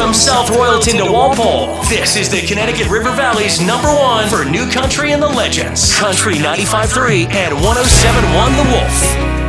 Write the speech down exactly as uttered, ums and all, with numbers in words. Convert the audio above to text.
From South Royalton to Walpole, this is the Connecticut River Valley's number one for new country and the legends. Country ninety-five point three and one oh seven point one The Wolf.